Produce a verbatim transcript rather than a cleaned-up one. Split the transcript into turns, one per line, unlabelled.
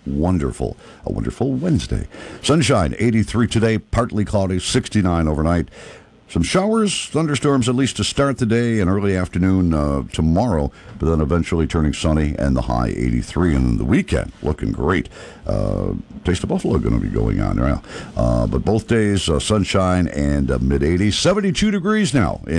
wonderful, a wonderful Wednesday. Sunshine, eighty-three today, partly cloudy, sixty-nine overnight. Some showers, thunderstorms at least to start the day and early afternoon uh, tomorrow, but then eventually turning sunny and the high eighty-three. And the weekend looking great. Uh, Taste of Buffalo going to be going on now. Uh, but both days, uh, sunshine and uh, mid eighties, seventy-two degrees now.